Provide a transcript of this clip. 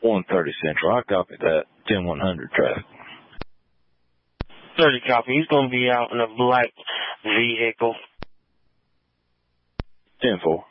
130 Central. I copy that. 10-100 traffic. 30 copy. He's going to be out in a black vehicle. 10-4.